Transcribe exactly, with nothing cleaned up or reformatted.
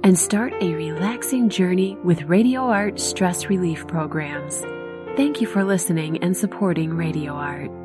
and start a relaxing journey with Radio Art stress relief programs. Thank you for listening and supporting Radio Art.